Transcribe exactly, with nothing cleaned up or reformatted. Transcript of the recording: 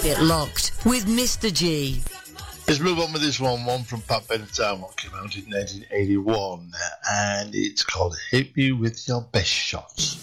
Keep it locked with Mister G. Let's move on with this one, one from Pat Benatar, one came out in nineteen eighty-one, and it's called Hit Me With Your Best Shots.